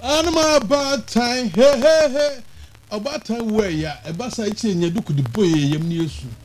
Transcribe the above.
Anima about time, hey. About time where ya, a bassa change your duke the boy, yam near soon.